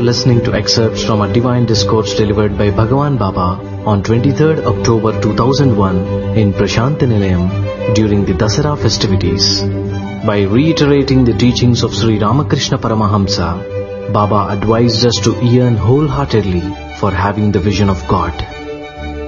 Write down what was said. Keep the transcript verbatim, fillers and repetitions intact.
listening to excerpts from a divine discourse delivered by Bhagavan Baba on twenty-third October two thousand one in Prashanti Nilayam during the Dasara festivities. By reiterating the teachings of Sri Ramakrishna Paramahamsa, Baba advised us to yearn wholeheartedly for having the vision of God.